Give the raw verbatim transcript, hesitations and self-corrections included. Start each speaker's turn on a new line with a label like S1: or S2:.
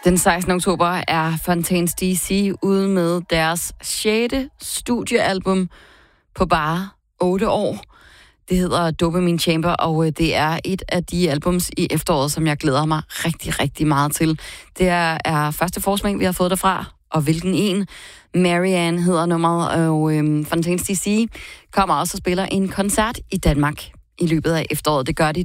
S1: Den sekstende oktober er Fontaines D C ude med deres sjette studiealbum på bare otte år. Det hedder Dopamine Chamber, og det er et af de albums i efteråret, som jeg glæder mig rigtig, rigtig meget til. Det er, er første forsmæng, vi har fået derfra, og hvilken en. Marianne hedder nummeret, og øhm, Fontaines D C kommer også og spiller en koncert i Danmark i løbet af efteråret. Det gør de